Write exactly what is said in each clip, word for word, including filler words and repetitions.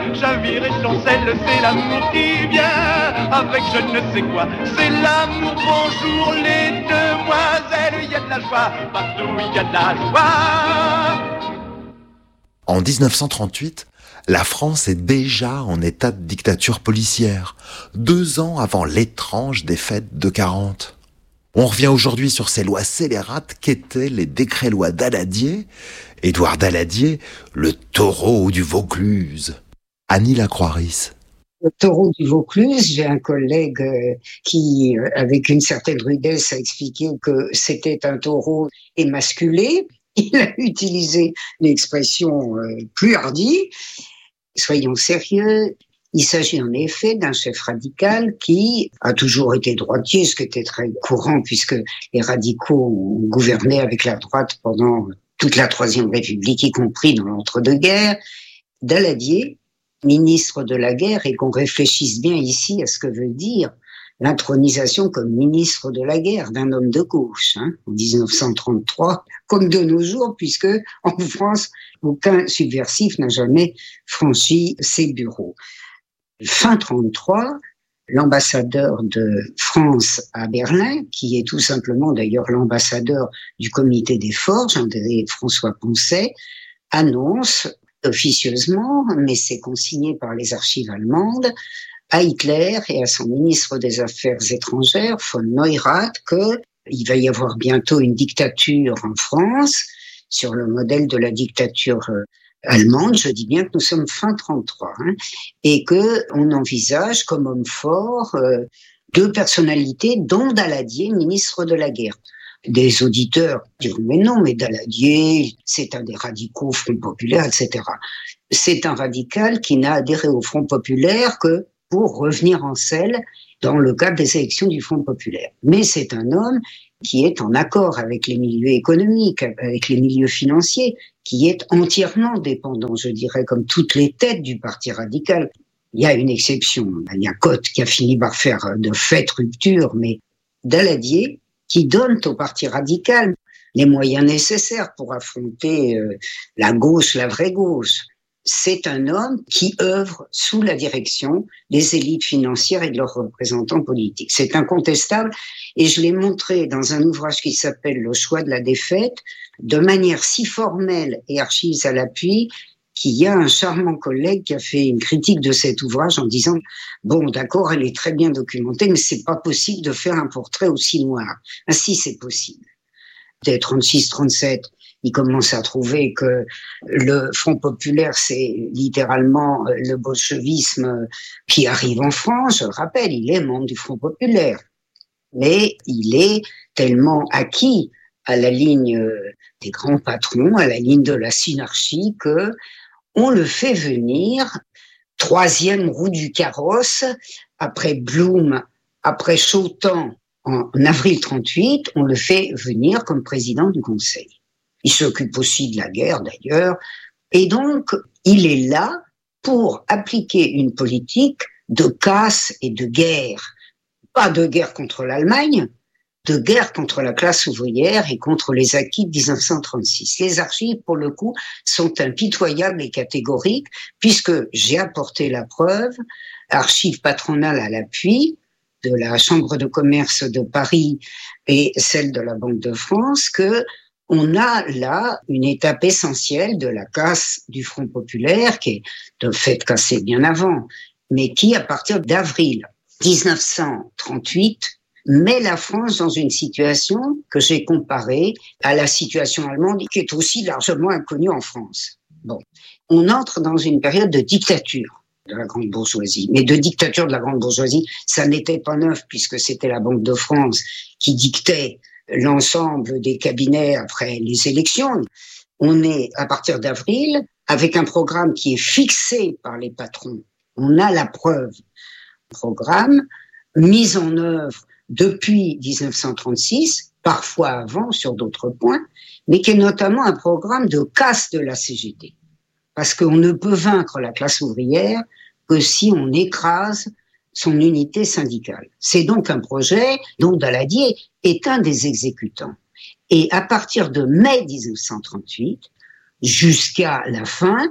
Chavire et chancelle, c'est l'amour qui vient avec je ne sais quoi. C'est l'amour, bonjour les demoiselles. Il y a de la joie, partout il y a de la joie. En dix-neuf cent trente-huit, la France est déjà en état de dictature policière, deux ans avant l'étrange défaite de quarante. On revient aujourd'hui sur ces lois scélérates qu'étaient les décrets-lois Daladier. Édouard Daladier, le taureau du Vaucluse. Annie Lacroix-Ris. Le taureau du Vaucluse, j'ai un collègue euh, qui, euh, avec une certaine rudesse, a expliqué que c'était un taureau émasculé. Il a utilisé l'expression euh, plus hardie. Soyons sérieux. Il s'agit en effet d'un chef radical qui a toujours été droitier, ce qui était très courant puisque les radicaux ont gouverné avec la droite pendant toute la Troisième République, y compris dans l'entre-deux-guerres. Daladier, ministre de la guerre, et qu'on réfléchisse bien ici à ce que veut dire l'intronisation comme ministre de la guerre d'un homme de gauche, hein, en dix-neuf cent trente-trois, comme de nos jours, puisque en France, aucun subversif n'a jamais franchi ses bureaux. Fin trente-trois, l'ambassadeur de France à Berlin, qui est tout simplement d'ailleurs l'ambassadeur du comité des forges, André-François Poncet, annonce officieusement, mais c'est consigné par les archives allemandes, à Hitler et à son ministre des Affaires étrangères, von Neurath, qu'il va y avoir bientôt une dictature en France, sur le modèle de la dictature allemande. Je dis bien que nous sommes fin trente-trois, hein, et que on envisage comme homme fort euh, deux personnalités, dont Daladier, ministre de la guerre. Des auditeurs diront mais non, mais Daladier, c'est un des radicaux au Front populaire, et cetera. C'est un radical qui n'a adhéré au Front populaire que pour revenir en selle dans le cadre des élections du Front populaire. Mais c'est un homme qui est en accord avec les milieux économiques, avec les milieux financiers, qui est entièrement dépendant, je dirais, comme toutes les têtes du parti radical. Il y a une exception, il y a Cotte qui a fini par faire de fait rupture, mais Daladier, qui donne au parti radical les moyens nécessaires pour affronter euh, la gauche, la vraie gauche. C'est un homme qui œuvre sous la direction des élites financières et de leurs représentants politiques. C'est incontestable et je l'ai montré dans un ouvrage qui s'appelle « Le choix de la défaite », de manière si formelle et archives à l'appui qu'il y a un charmant collègue qui a fait une critique de cet ouvrage en disant « Bon, d'accord, elle est très bien documentée, mais c'est pas possible de faire un portrait aussi noir. » Ah si, c'est possible. Dès trente-six trente-sept, il commence à trouver que le Front populaire, c'est littéralement le bolchevisme qui arrive en France. Je le rappelle, il est membre du Front populaire. Mais il est tellement acquis à la ligne des grands patrons, à la ligne de la synarchie, que on le fait venir, troisième roue du carrosse, après Blum, après Chautemps, en avril trente-huit, on le fait venir comme président du Conseil. Il s'occupe aussi de la guerre d'ailleurs. Et donc, il est là pour appliquer une politique de casse et de guerre. Pas de guerre contre l'Allemagne, de guerre contre la classe ouvrière et contre les acquis de dix-neuf cent trente-six. Les archives, pour le coup, sont impitoyables et catégoriques, puisque j'ai apporté la preuve, archives patronales à l'appui, de la Chambre de commerce de Paris et celle de la Banque de France, que on a là une étape essentielle de la casse du Front populaire, qui est de fait cassée bien avant, mais qui, à partir d'avril dix-neuf cent trente-huit, met la France dans une situation que j'ai comparée à la situation allemande, qui est aussi largement inconnue en France. Bon, on entre dans une période de dictature de la grande bourgeoisie. Mais de dictature de la grande bourgeoisie, ça n'était pas neuf, puisque c'était la Banque de France qui dictait l'ensemble des cabinets après les élections. On est, à partir d'avril, avec un programme qui est fixé par les patrons. On a la preuve. Programme mis en œuvre depuis dix-neuf cent trente-six, parfois avant sur d'autres points, mais qui est notamment un programme de casse de la C G T. Parce qu'on ne peut vaincre la classe ouvrière que si on écrase son unité syndicale. C'est donc un projet dont Daladier est un des exécutants. Et à partir de mai dix-neuf cent trente-huit, jusqu'à la fin,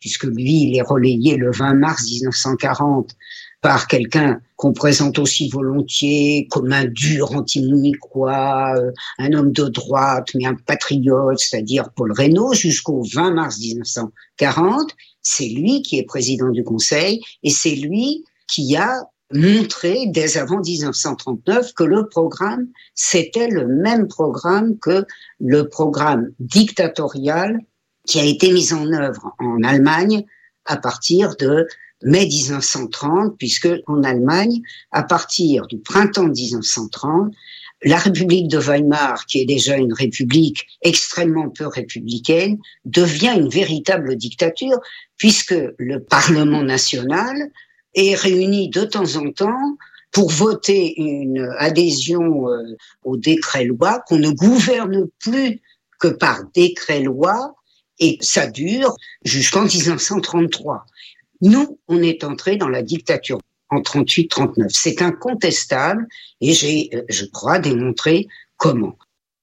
puisque lui, il est relayé le vingt mars dix-neuf cent quarante par quelqu'un qu'on présente aussi volontiers comme un dur anti-munichois, un homme de droite, mais un patriote, c'est-à-dire Paul Reynaud, jusqu'au vingt mars dix-neuf cent quarante. C'est lui qui est président du Conseil et c'est lui qui a montré dès avant dix-neuf cent trente-neuf que le programme, c'était le même programme que le programme dictatorial qui a été mis en œuvre en Allemagne à partir de mai dix-neuf cent trente, puisque en Allemagne, à partir du printemps dix-neuf cent trente, la République de Weimar, qui est déjà une république extrêmement peu républicaine, devient une véritable dictature, puisque le Parlement national est réuni de temps en temps pour voter une adhésion euh, au décret-loi, qu'on ne gouverne plus que par décret-loi, et ça dure jusqu'en dix-neuf cent trente-trois. Nous, on est entré dans la dictature en trente-huit trente-neuf. C'est incontestable et j'ai, je crois, démontré comment.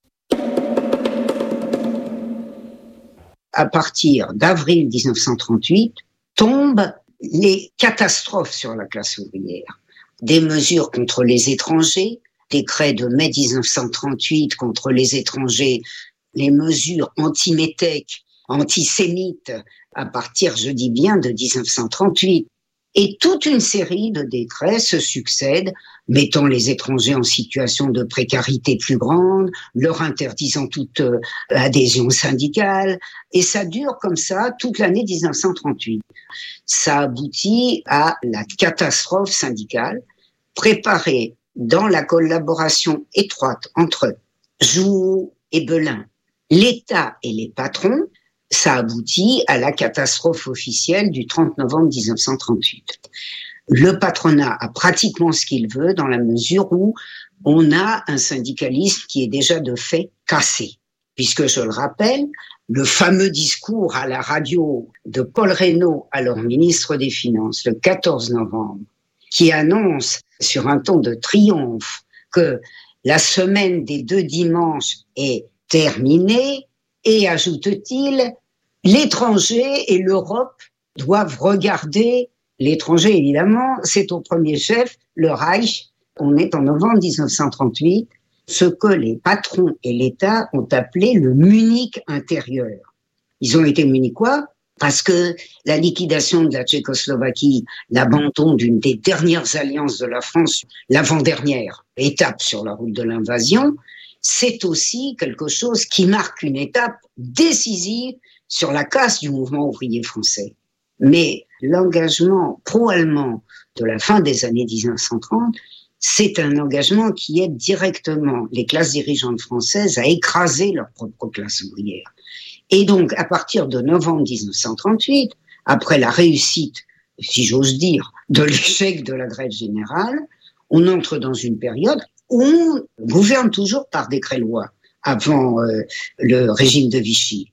À partir d'avril dix-neuf cent trente-huit, tombent les catastrophes sur la classe ouvrière. Des mesures contre les étrangers, décret de mai dix-neuf cent trente-huit contre les étrangers, les mesures anti-métèques, antisémites, à partir, je dis bien, de dix-neuf cent trente-huit. Et toute une série de décrets se succèdent, mettant les étrangers en situation de précarité plus grande, leur interdisant toute euh, adhésion syndicale, et ça dure comme ça toute l'année dix-neuf cent trente-huit. Ça aboutit à la catastrophe syndicale, préparée dans la collaboration étroite entre Jouhaud et Belin, l'État et les patrons. Ça aboutit à la catastrophe officielle du trente novembre dix-neuf cent trente-huit. Le patronat a pratiquement ce qu'il veut dans la mesure où on a un syndicalisme qui est déjà de fait cassé. Puisque, je le rappelle, le fameux discours à la radio de Paul Reynaud, alors ministre des Finances, le quatorze novembre, qui annonce sur un ton de triomphe que la semaine des deux dimanches est terminée, et ajoute-t-il, l'étranger et l'Europe doivent regarder l'étranger, évidemment, c'est au premier chef, le Reich. On est en novembre dix-neuf cent trente-huit, ce que les patrons et l'État ont appelé le Munich intérieur. Ils ont été munichois parce que la liquidation de la Tchécoslovaquie, l'abandon d'une des dernières alliances de la France, l'avant-dernière étape sur la route de l'invasion, c'est aussi quelque chose qui marque une étape décisive sur la casse du mouvement ouvrier français. Mais l'engagement pro-allemand de la fin des années dix-neuf cent trente, c'est un engagement qui aide directement les classes dirigeantes françaises à écraser leur propre classe ouvrière. Et donc, à partir de novembre dix-neuf cent trente-huit, après la réussite, si j'ose dire, de l'échec de la grève générale, on entre dans une période où on gouverne toujours par décret-loi avant euh, le régime de Vichy.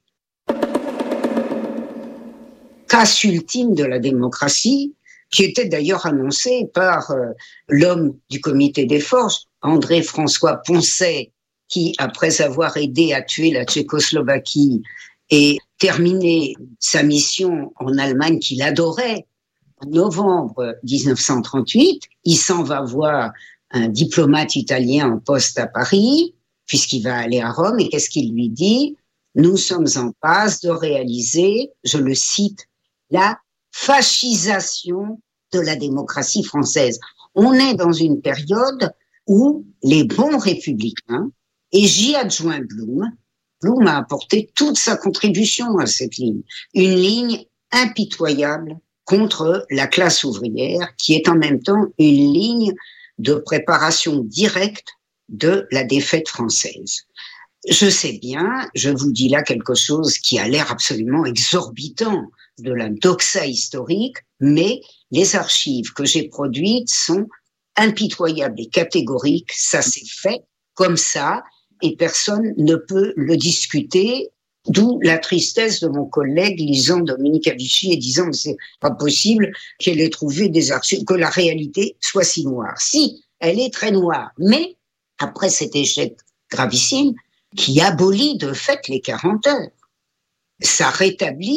Casse ultime de la démocratie, qui était d'ailleurs annoncé par euh, l'homme du comité des forges, André-François Poncet, qui, après avoir aidé à tuer la Tchécoslovaquie et terminé sa mission en Allemagne qu'il adorait, en novembre dix-neuf cent trente-huit, il s'en va voir un diplomate italien en poste à Paris, puisqu'il va aller à Rome, et qu'est-ce qu'il lui dit ? Nous sommes en passe de réaliser, je le cite, la fascisation de la démocratie française. On est dans une période où les bons républicains, et j'y adjoins Blum, Blum a apporté toute sa contribution à cette ligne, une ligne impitoyable contre la classe ouvrière, qui est en même temps une ligne de préparation directe de la défaite française. Je sais bien, je vous dis là quelque chose qui a l'air absolument exorbitant de la doxa historique, mais les archives que j'ai produites sont impitoyables et catégoriques. Ça s'est fait comme ça et personne ne peut le discuter. D'où la tristesse de mon collègue lisant Dominique Avicii et disant que c'est pas possible qu'elle ait trouvé des archives, que la réalité soit si noire. Si, elle est très noire, mais après cet échec gravissime qui abolit de fait les quarante heures, ça rétablit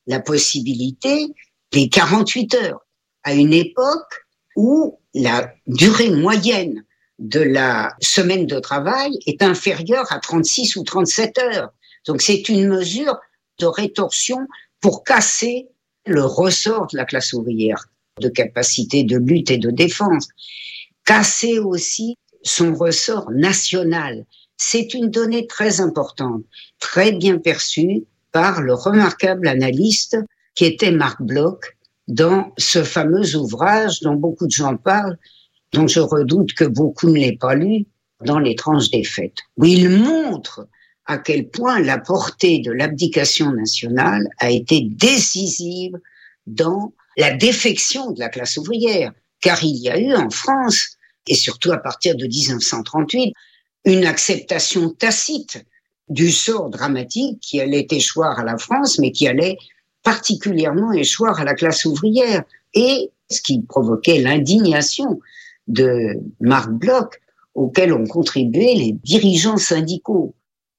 la possibilité des quarante-huit heures, à une époque où la durée moyenne de la semaine de travail est inférieure à trente-six ou trente-sept heures. Donc c'est une mesure de rétorsion pour casser le ressort de la classe ouvrière, de capacité de lutte et de défense. Casser aussi son ressort national. C'est une donnée très importante, très bien perçue par le remarquable analyste qui était Marc Bloch dans ce fameux ouvrage dont beaucoup de gens parlent, dont je redoute que beaucoup ne l'aient pas lu, dans Les tranches des fêtes, où il montre à quel point la portée de l'abdication nationale a été décisive dans la défection de la classe ouvrière. Car il y a eu en France, et surtout à partir de dix-neuf cent trente-huit, une acceptation tacite du sort dramatique qui allait échoir à la France, mais qui allait particulièrement échoir à la classe ouvrière. Et ce qui provoquait l'indignation de Marc Bloch, auquel ont contribué les dirigeants syndicaux.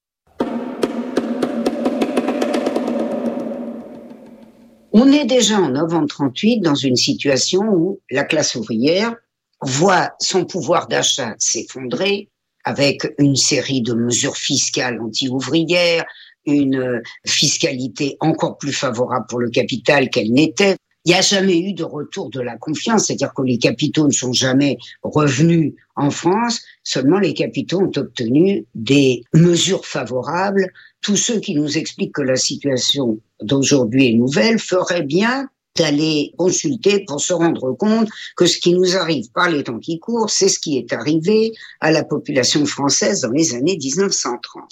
On est déjà en novembre trente-huit dans une situation où la classe ouvrière voit son pouvoir d'achat s'effondrer avec une série de mesures fiscales anti-ouvrières, une fiscalité encore plus favorable pour le capital qu'elle n'était. Il n'y a jamais eu de retour de la confiance, c'est-à-dire que les capitaux ne sont jamais revenus en France, seulement les capitaux ont obtenu des mesures favorables. Tous ceux qui nous expliquent que la situation d'aujourd'hui est nouvelle feraient bien d'aller consulter pour se rendre compte que ce qui nous arrive par les temps qui courent, c'est ce qui est arrivé à la population française dans les années dix-neuf cent trente.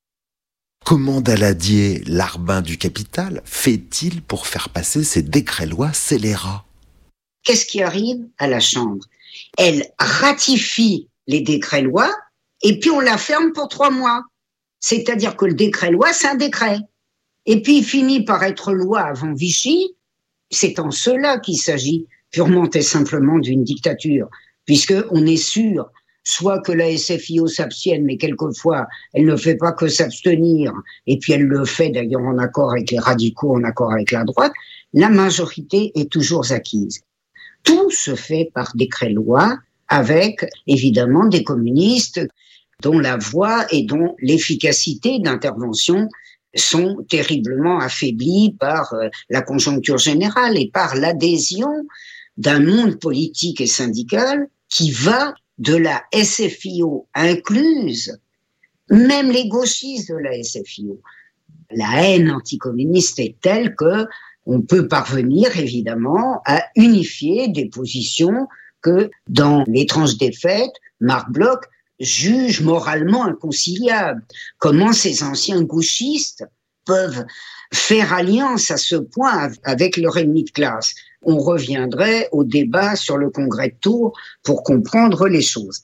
Comment Daladier, larbin du capital, fait-il pour faire passer ces décrets-lois scélérats ? Qu'est-ce qui arrive à la Chambre ? Elle ratifie les décrets-lois et puis on la ferme pour trois mois. C'est-à-dire que le décret-loi, c'est un décret. Et puis il finit par être loi avant Vichy. C'est en cela qu'il s'agit purement et simplement d'une dictature, puisqu'on est sûr soit que la S F I O s'abstienne, mais quelquefois, elle ne fait pas que s'abstenir, et puis elle le fait d'ailleurs en accord avec les radicaux, en accord avec la droite, la majorité est toujours acquise. Tout se fait par décret-loi, avec évidemment des communistes dont la voix et dont l'efficacité d'intervention sont terriblement affaiblies par la conjoncture générale et par l'adhésion d'un monde politique et syndical qui va de la S F I O incluse, même les gauchistes de la S F I O. La haine anticommuniste est telle que on peut parvenir évidemment à unifier des positions que dans Les tranches des fêtes, Marc Bloch juge moralement inconciliables. Comment ces anciens gauchistes peuvent faire alliance à ce point avec leur ennemi de classe? On reviendrait au débat sur le congrès de Tours pour comprendre les choses.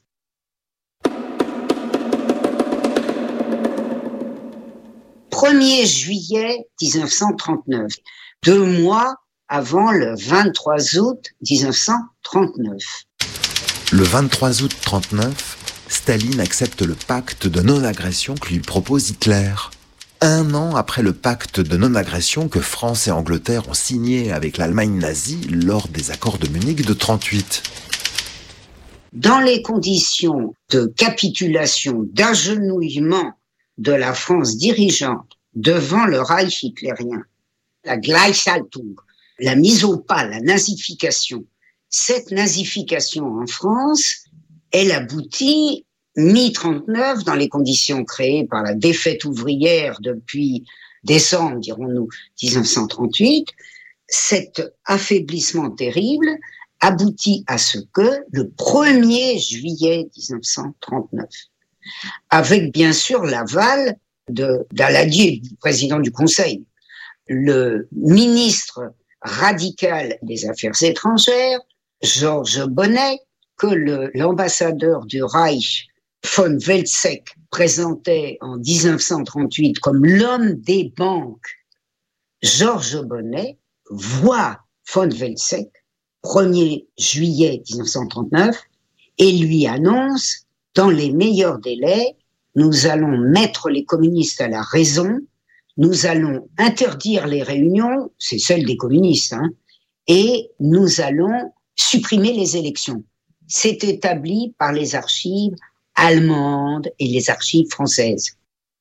premier juillet dix-neuf cent trente-neuf, deux mois avant le vingt-trois août dix-neuf cent trente-neuf. Le vingt-trois août trente-neuf, Staline accepte le pacte de non-agression que lui propose Hitler. Un an après le pacte de non-agression que France et Angleterre ont signé avec l'Allemagne nazie lors des accords de Munich de trente-huit. Dans les conditions de capitulation, d'agenouillement de la France dirigeante devant le Reich hitlérien, la Gleichschaltung, la mise au pas, la nazification, cette nazification en France, elle aboutit mi trente-neuf, dans les conditions créées par la défaite ouvrière depuis décembre, dirons-nous, dix-neuf cent trente-huit, cet affaiblissement terrible aboutit à ce que le premier juillet dix-neuf cent trente-neuf, avec bien sûr l'aval de Daladier, du président du Conseil, le ministre radical des Affaires étrangères, Georges Bonnet, que le, l'ambassadeur du Reich, von Welzeck, présentait en dix-neuf cent trente-huit comme l'homme des banques. Georges Bonnet voit von Welzeck, premier juillet dix-neuf cent trente-neuf, et lui annonce, dans les meilleurs délais, nous allons mettre les communistes à la raison, nous allons interdire les réunions, c'est celle des communistes, hein, et nous allons supprimer les élections. C'est établi par les archives allemandes et les archives françaises.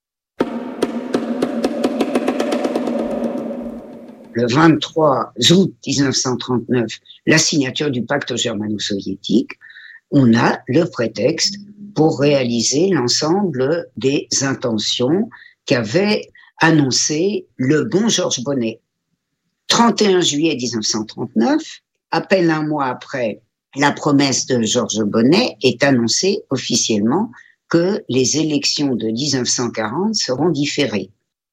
Le vingt-trois août dix-neuf cent trente-neuf, la signature du pacte germano-soviétique, on a le prétexte pour réaliser l'ensemble des intentions qu'avait annoncé le bon Georges Bonnet. trente et un juillet dix-neuf cent trente-neuf, à peine un mois après la promesse de Georges Bonnet, est annoncé officiellement que les élections de dix-neuf cent quarante seront différées.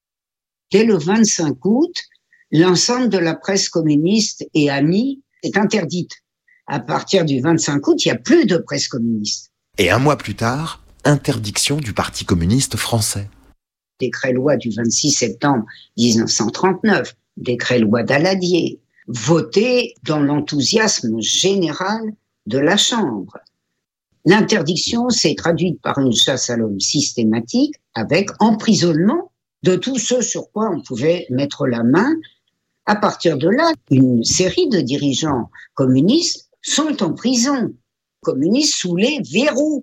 Dès le vingt-cinq août, l'ensemble de la presse communiste et amie est interdite. À partir du vingt-cinq août, il n'y a plus de presse communiste. Et un mois plus tard, interdiction du Parti communiste français. Décret-loi du vingt-six septembre dix-neuf cent trente-neuf, décret-loi Daladier, voté dans l'enthousiasme général de la Chambre. L'interdiction s'est traduite par une chasse à l'homme systématique avec emprisonnement de tous ceux sur quoi on pouvait mettre la main. À partir de là, une série de dirigeants communistes sont en prison, communistes sous les verrous.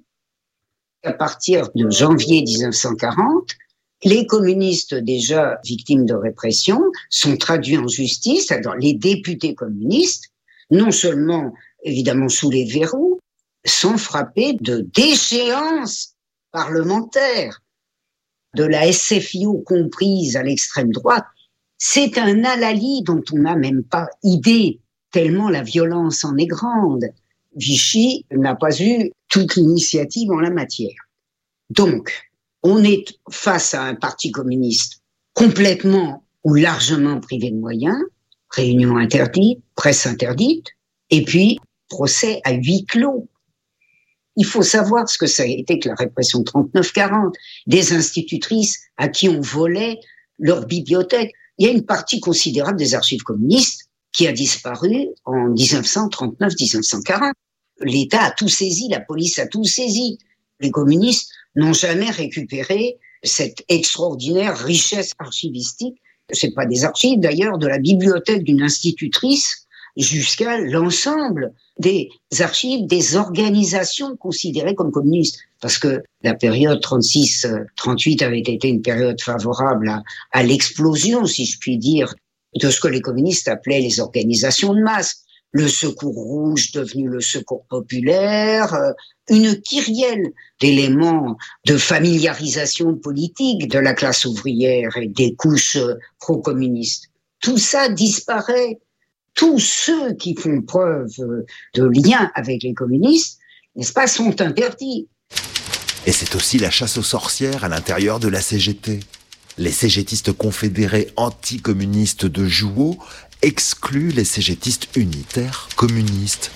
À partir de janvier dix-neuf cent quarante, les communistes déjà victimes de répression sont traduits en justice. Alors, les députés communistes, non seulement évidemment sous les verrous, sont frappés de déchéance parlementaire, de la S F I O comprise à l'extrême droite. C'est un halali dont on n'a même pas idée, tellement la violence en est grande. Vichy n'a pas eu toute l'initiative en la matière. Donc, on est face à un parti communiste complètement ou largement privé de moyens, réunion interdite, presse interdite, et puis procès à huis clos. Il faut savoir ce que ça a été que la répression trente-neuf quarante, des institutrices à qui on volait leur bibliothèque. Il y a une partie considérable des archives communistes qui a disparu en dix-neuf cent trente-neuf dix-neuf cent quarante. L'État a tout saisi, la police a tout saisi. Les communistes n'ont jamais récupéré cette extraordinaire richesse archivistique. C'est pas des archives d'ailleurs, de la bibliothèque d'une institutrice jusqu'à l'ensemble des archives des organisations considérées comme communistes. Parce que la période trente-six trente-huit avait été une période favorable à, à l'explosion, si je puis dire, de ce que les communistes appelaient les organisations de masse. Le Secours rouge devenu le Secours populaire, une kyrielle d'éléments de familiarisation politique de la classe ouvrière et des couches pro-communistes. Tout ça disparaît. Tous ceux qui font preuve de lien avec les communistes, n'est-ce pas, sont interdits. Et c'est aussi la chasse aux sorcières à l'intérieur de la C G T. Les cégétistes confédérés anticommunistes de Jouot excluent les cégétistes unitaires communistes.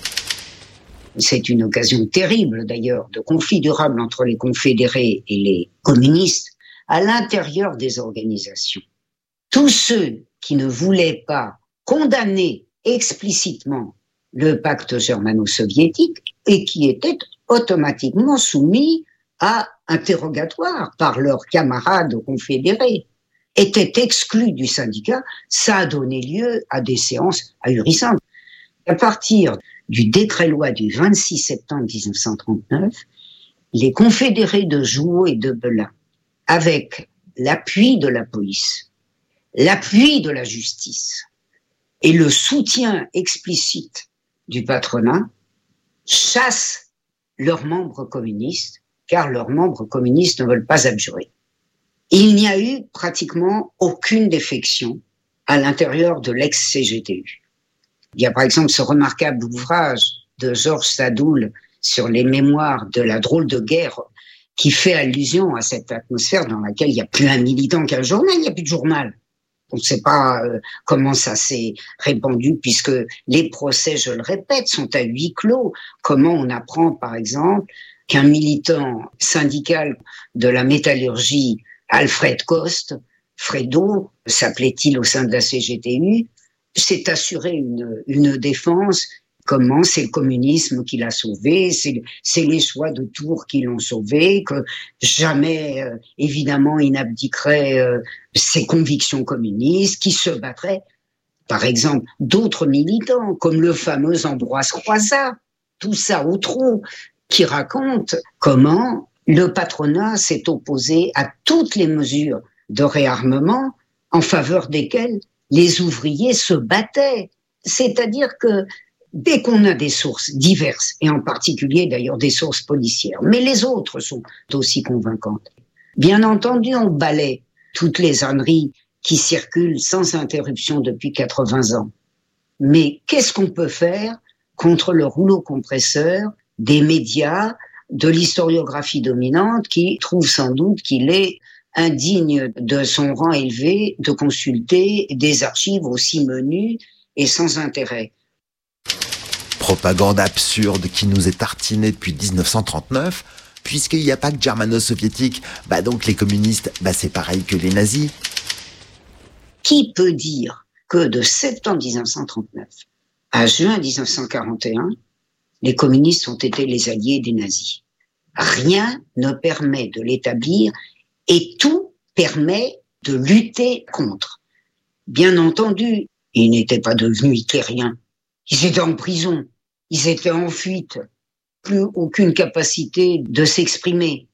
C'est une occasion terrible d'ailleurs de conflit durable entre les confédérés et les communistes à l'intérieur des organisations. Tous ceux qui ne voulaient pas condamner explicitement le pacte germano-soviétique et qui étaient automatiquement soumis à interrogatoire par leurs camarades confédérés, étaient exclus du syndicat. Ça a donné lieu à des séances ahurissantes. À partir du décret-loi du vingt-six septembre dix-neuf cent trente-neuf, les confédérés de Jouot et de Belin, avec l'appui de la police, l'appui de la justice et le soutien explicite du patronat, chassent leurs membres communistes, car leurs membres communistes ne veulent pas abjurer. Il n'y a eu pratiquement aucune défection à l'intérieur de l'ex-C G T U. Il y a par exemple ce remarquable ouvrage de Georges Sadoul sur les mémoires de la drôle de guerre qui fait allusion à cette atmosphère dans laquelle il n'y a plus un militant qu'un journal, il n'y a plus de journal. On ne sait pas euh, comment ça s'est répandu puisque les procès, je le répète, sont à huis clos. Comment on apprend par exemple qu'un militant syndical de la métallurgie, Alfred Coste, Fredo, s'appelait-il au sein de la C G T U, s'est assuré une, une défense comment c'est le communisme qui l'a sauvé, c'est, c'est les choix de Tours qui l'ont sauvé, que jamais, euh, évidemment, il n'abdiquerait euh, ses convictions communistes, qui se battrait. Par exemple, d'autres militants, comme le fameux Ambroise Croizat, tout ça au trou, qui raconte comment le patronat s'est opposé à toutes les mesures de réarmement en faveur desquelles les ouvriers se battaient. C'est-à-dire que dès qu'on a des sources diverses, et en particulier d'ailleurs des sources policières, mais les autres sont aussi convaincantes, bien entendu on balaie toutes les âneries qui circulent sans interruption depuis quatre-vingts ans. Mais qu'est-ce qu'on peut faire contre le rouleau compresseur des médias, de l'historiographie dominante qui trouve sans doute qu'il est indigne de son rang élevé de consulter des archives aussi menues et sans intérêt. Propagande absurde qui nous est tartinée depuis dix-neuf cent trente-neuf, puisqu'il n'y a pas que germano-soviétique, bah donc les communistes, bah c'est pareil que les nazis. Qui peut dire que de septembre dix-neuf cent trente-neuf à juin dix-neuf cent quarante et un, les communistes ont été les alliés des nazis? Rien ne permet de l'établir et tout permet de lutter contre. Bien entendu, ils n'étaient pas devenus hitlériens. Ils étaient en prison, ils étaient en fuite, plus aucune capacité de s'exprimer.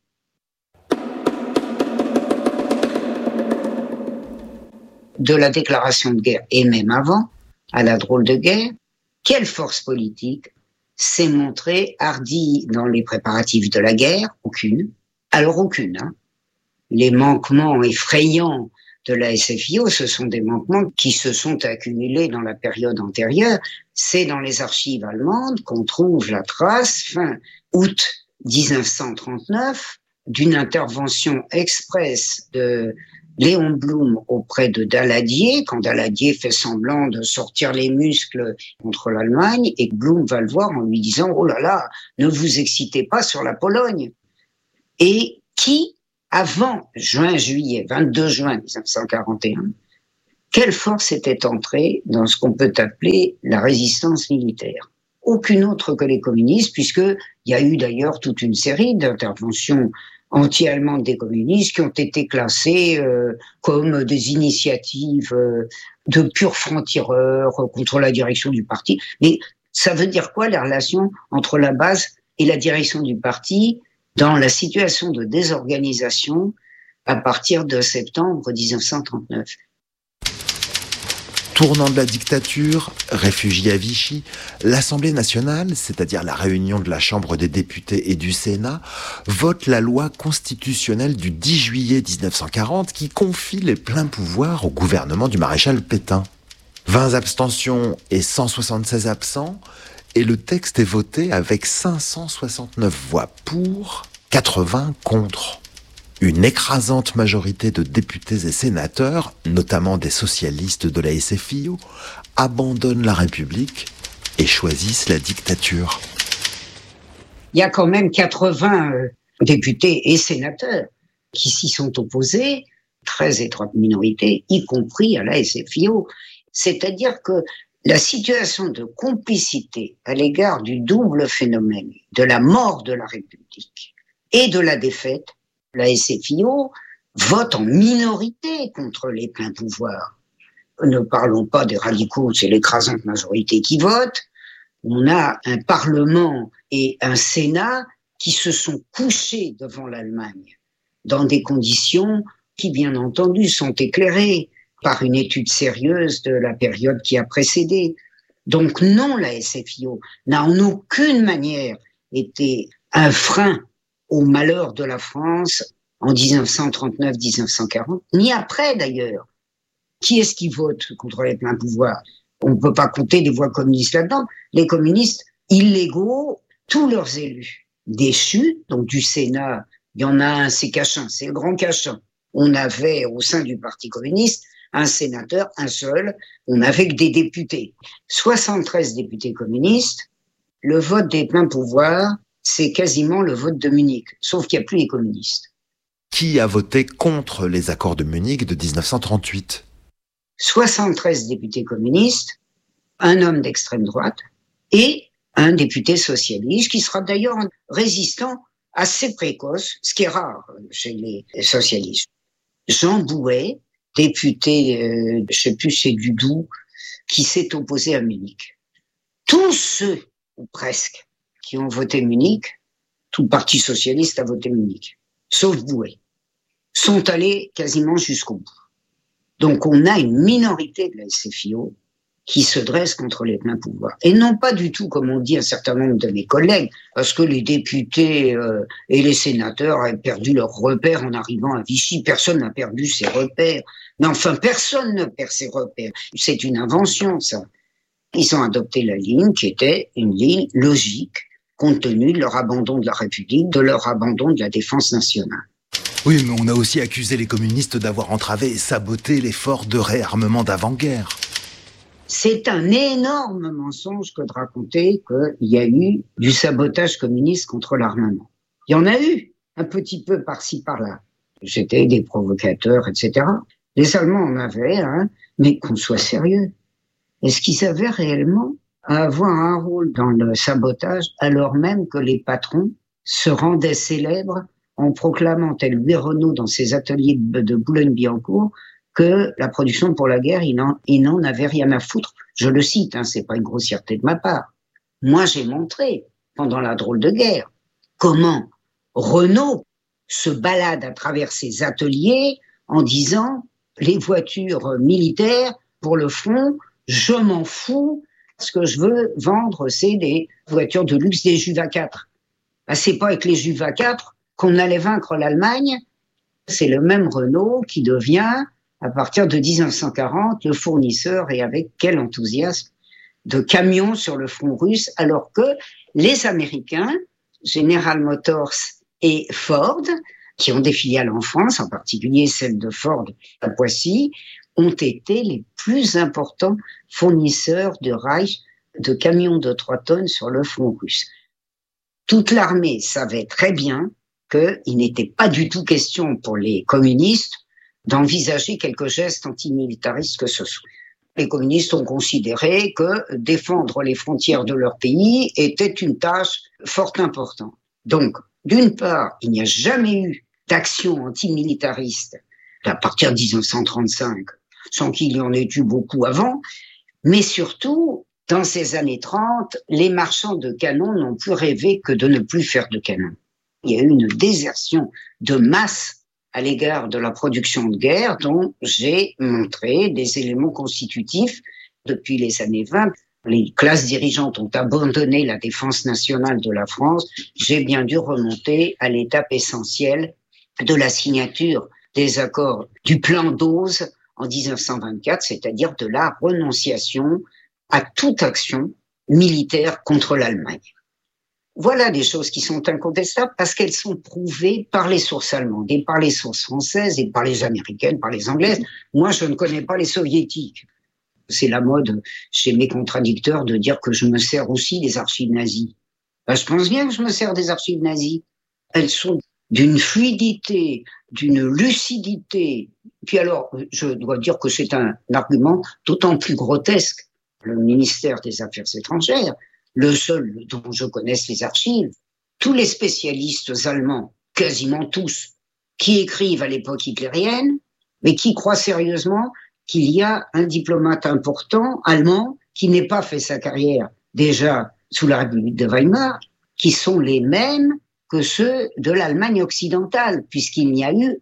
De la déclaration de guerre, et même avant, à la drôle de guerre, quelle force politique s'est montrée hardie dans les préparatifs de la guerre? Aucune. Alors aucune. Hein. Les manquements effrayants de la S F I O, ce sont des manquements qui se sont accumulés dans la période antérieure. C'est dans les archives allemandes qu'on trouve la trace, fin août dix-neuf cent trente-neuf, d'une intervention express de Léon Blum auprès de Daladier, quand Daladier fait semblant de sortir les muscles contre l'Allemagne, et Blum va le voir en lui disant « Oh là là, ne vous excitez pas sur la Pologne ». Et qui, avant juin-juillet, vingt-deux juin dix-neuf cent quarante et un, quelle force était entrée dans ce qu'on peut appeler la résistance militaire? Aucune autre que les communistes, puisqu'il y a eu d'ailleurs toute une série d'interventions anti-allemandes des communistes qui ont été classées euh, comme des initiatives euh, de purs francs-tireurs euh, contre la direction du parti. Mais ça veut dire quoi, la relation entre la base et la direction du parti dans la situation de désorganisation à partir de septembre dix-neuf cent trente-neuf? Tournant de la dictature, réfugié à Vichy, l'Assemblée nationale, c'est-à-dire la réunion de la Chambre des députés et du Sénat, vote la loi constitutionnelle du dix juillet dix-neuf cent quarante qui confie les pleins pouvoirs au gouvernement du maréchal Pétain. vingt abstentions et cent soixante-seize absents, et le texte est voté avec cinq cent soixante-neuf voix pour, quatre-vingts contre. Une écrasante majorité de députés et sénateurs, notamment des socialistes de la S F I O, abandonnent la République et choisissent la dictature. Il y a quand même quatre-vingts euh, députés et sénateurs qui s'y sont opposés, très étroite minorité, y compris à la S F I O. C'est-à-dire que la situation de complicité à l'égard du double phénomène de la mort de la République et de la défaite, la S F I O vote en minorité contre les pleins pouvoirs. Ne parlons pas des radicaux, c'est l'écrasante majorité qui vote. On a un Parlement et un Sénat qui se sont couchés devant l'Allemagne dans des conditions qui, bien entendu, sont éclairées par une étude sérieuse de la période qui a précédé. Donc non, la S F I O n'a en aucune manière été un frein au malheur de la France en dix-neuf cent trente-neuf dix-neuf cent quarante, ni après d'ailleurs. Qui est-ce qui vote contre les pleins pouvoirs? On ne peut pas compter des voix communistes là-dedans. Les communistes illégaux, tous leurs élus déchus, donc du Sénat, il y en a un, c'est Cachin, c'est le grand Cachin. On avait au sein du Parti communiste un sénateur, un seul, on n'avait que des députés. soixante-treize députés communistes, le vote des pleins pouvoirs, c'est quasiment le vote de Munich, sauf qu'il n'y a plus les communistes. Qui a voté contre les accords de Munich de dix-neuf cent trente-huit? soixante-treize députés communistes, un homme d'extrême droite, et un député socialiste qui sera d'ailleurs un résistant assez précoce, ce qui est rare chez les socialistes. Jean Bouet, député, euh, je sais plus, c'est du Doubs, qui s'est opposé à Munich. Tous ceux, ou presque, qui ont voté Munich, tout le parti socialiste a voté Munich, sauf Bouet, sont allés quasiment jusqu'au bout. Donc on a une minorité de la S F I O qui se dresse contre les pleins pouvoirs. Et non pas du tout, comme on dit un certain nombre de mes collègues, parce que les députés euh, et les sénateurs avaient perdu leurs repères en arrivant à Vichy. Personne n'a perdu ses repères. Mais enfin, personne ne perd ses repères. C'est une invention, ça. Ils ont adopté la ligne qui était une ligne logique, compte tenu de leur abandon de la République, de leur abandon de la défense nationale. Oui, mais on a aussi accusé les communistes d'avoir entravé et saboté l'effort de réarmement d'avant-guerre. C'est un énorme mensonge que de raconter qu'il y a eu du sabotage communiste contre l'armement. Il y en a eu, un petit peu par-ci, par-là. C'était des provocateurs, et cetera. Les Allemands en avaient, hein, mais qu'on soit sérieux. Est-ce qu'ils avaient réellement à avoir un rôle dans le sabotage alors même que les patrons se rendaient célèbres en proclamant, tel Louis Renault dans ses ateliers de Boulogne-Billancourt, que la production pour la guerre, il n'en, il n'en avait rien à foutre. Je le cite, hein, c'est pas une grossièreté de ma part. Moi, j'ai montré, pendant la drôle de guerre, comment Renault se balade à travers ses ateliers en disant « les voitures militaires pour le front, je m'en fous, ce que je veux vendre, c'est des voitures de luxe, des Juva quatre. Ben, c'est pas avec les Juva quatre qu'on allait vaincre l'Allemagne, c'est le même Renault qui devient à partir de dix-neuf cent quarante, le fournisseur, et avec quel enthousiasme, de camions sur le front russe, alors que les Américains, General Motors et Ford, qui ont des filiales en France, en particulier celle de Ford à Poissy, ont été les plus importants fournisseurs de Reich de camions de trois tonnes sur le front russe. Toute l'armée savait très bien qu'il n'était pas du tout question pour les communistes d'envisager quelque geste antimilitariste que ce soit. Les communistes ont considéré que défendre les frontières de leur pays était une tâche fort importante. Donc, d'une part, il n'y a jamais eu d'action antimilitariste à partir de dix-neuf cent trente-cinq, sans qu'il y en ait eu beaucoup avant, mais surtout, dans ces années trente, les marchands de canons n'ont plus rêvé que de ne plus faire de canons. Il y a eu une désertion de masse à l'égard de la production de guerre dont j'ai montré des éléments constitutifs depuis les années vingt. Les classes dirigeantes ont abandonné la défense nationale de la France. J'ai bien dû remonter à l'étape essentielle de la signature des accords du plan d'Oz en dix-neuf cent vingt-quatre, c'est-à-dire de la renonciation à toute action militaire contre l'Allemagne. Voilà des choses qui sont incontestables parce qu'elles sont prouvées par les sources allemandes et par les sources françaises et par les américaines, par les anglaises. Moi, je ne connais pas les soviétiques. C'est la mode chez mes contradicteurs de dire que je me sers aussi des archives nazies. Ben, je pense bien que je me sers des archives nazies. Elles sont d'une fluidité, d'une lucidité. Puis alors, je dois dire que c'est un argument d'autant plus grotesque. Le ministère des Affaires étrangères, le seul dont je connaisse les archives, tous les spécialistes allemands, quasiment tous, qui écrivent à l'époque hitlérienne, mais qui croient sérieusement qu'il y a un diplomate important, allemand, qui n'ait pas fait sa carrière déjà sous la République de Weimar, qui sont les mêmes que ceux de l'Allemagne occidentale, puisqu'il n'y a eu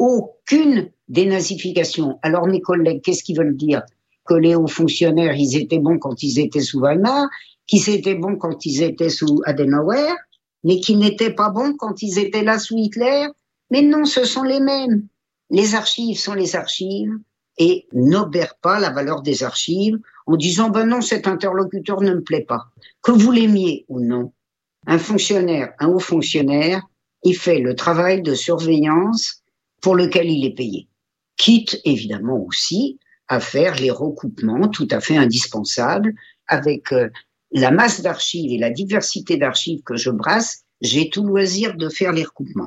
aucune dénazification. Alors mes collègues, qu'est-ce qu'ils veulent dire? Que les hauts fonctionnaires, ils étaient bons quand ils étaient sous Weimar, qu'ils étaient bons quand ils étaient sous Adenauer, mais qu'ils n'étaient pas bons quand ils étaient là sous Hitler? Mais non, ce sont les mêmes. Les archives sont les archives, et n'obèrent pas la valeur des archives en disant « ben non, cet interlocuteur ne me plaît pas ». Que vous l'aimiez ou non, un fonctionnaire, un haut fonctionnaire, il fait le travail de surveillance pour lequel il est payé. Quitte évidemment aussi à faire les recoupements tout à fait indispensables avec euh, la masse d'archives et la diversité d'archives que je brasse, j'ai tout loisir de faire les recoupements.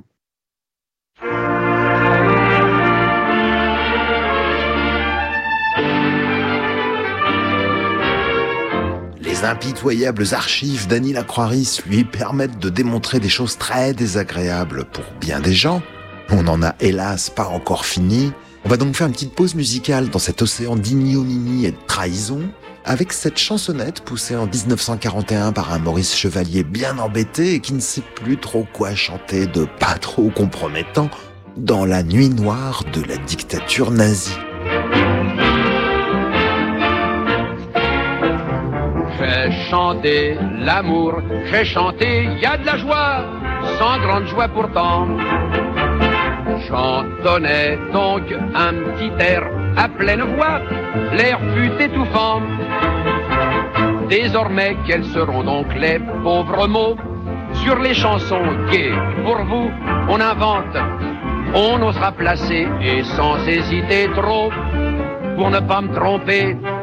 Les impitoyables archives d'Annie Lacroix-Rice lui permettent de démontrer des choses très désagréables pour bien des gens. On n'en a hélas pas encore fini. On va donc faire une petite pause musicale dans cet océan d'ignominie et de trahison, avec cette chansonnette poussée en dix-neuf cent quarante et un par un Maurice Chevalier bien embêté et qui ne sait plus trop quoi chanter de pas trop compromettant dans la nuit noire de la dictature nazie. J'ai chanté l'amour, j'ai chanté, y a de la joie, sans grande joie pourtant. Chantonnais donc un petit air à pleine voix, l'air fut étouffant. Désormais, quels seront donc les pauvres mots sur les chansons gaies? Pour vous, on invente, on osera placer, et sans hésiter trop, pour ne pas me tromper,